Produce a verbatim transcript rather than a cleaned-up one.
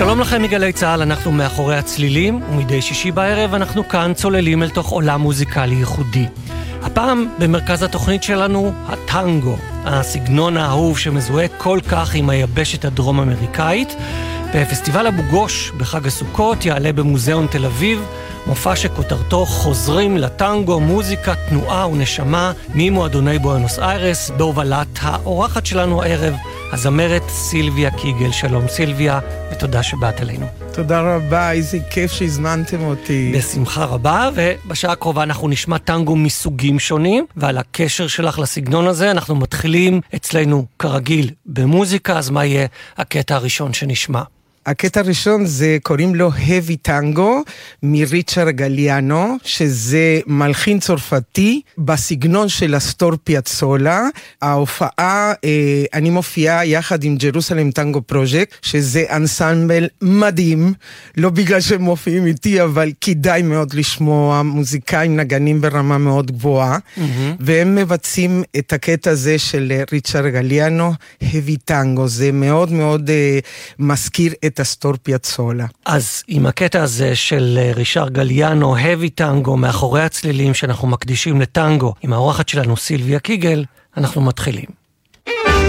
שלום לכם מגלי צהל, אנחנו מאחורי הצלילים, ומדי שישי בערב אנחנו כאן צוללים אל תוך עולם מוזיקלי ייחודי. הפעם במרכז התוכנית שלנו, הטנגו, הסגנון האהוב שמזוהה כל כך עם היבשת הדרום אמריקאית. בפסטיבל אבו גוש בחג הסוכות יעלה במוזיאון תל אביב מופע שכותרתו חוזרים לטנגו, מוזיקה, תנועה ונשמה ממועדוני בואנוס איירס, בהובלת האורחת שלנו הערב, הזמרת סילביה קיגל. שלום סילביה, ותודה שבאת אלינו. תודה רבה, איזה כיף שהזמנתם אותי. בשמחה רבה, ובשעה הקרובה אנחנו נשמע טנגו מסוגים שונים, ועל הקשר שלך לסגנון הזה אנחנו מתחילים אצלנו כרגיל במוזיקה. אז מה יהיה הקטע הראשון שנשמע? הקטע הראשון זה, קוראים לו heavy טנגו, מריצ'רד גליאנו, שזה מלחין צרפתי, בסגנון של אסטור פיאצולה. ההופעה, אה, אני מופיעה יחד עם ג'רוסלם טנגו פרוג'קט, שזה אנסמבל מדהים, לא בגלל שהם מופיעים איתי, אבל כדאי מאוד לשמוע, מוזיקאים נגנים ברמה מאוד גבוהה, mm-hmm. והם מבצעים את הקטע הזה של ריצ'רד גליאנו, heavy טנגו, זה מאוד מאוד אה, מזכיר את את אסטור פיאצולה. אז עם הקטע הזה של ריצ'רד גליאנו, heavy טנגו, מאחורי הצלילים שאנחנו מקדישים לטנגו, עם האורחת שלנו סילביה קיגל, אנחנו מתחילים.